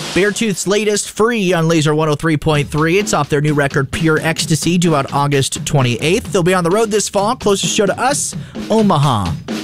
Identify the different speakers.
Speaker 1: Beartooth's latest, Free, on Laser 103.3. It's off their new record, Pure Ecstasy, due out August 28th. They'll be on the road this fall. Closest show to us, Omaha.